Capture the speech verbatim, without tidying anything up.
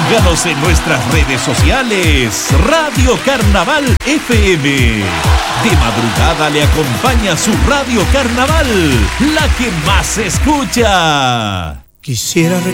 Síganos en nuestras redes sociales. Radio Carnaval F M. De madrugada le acompaña su Radio Carnaval, la que más se escucha. Quisiera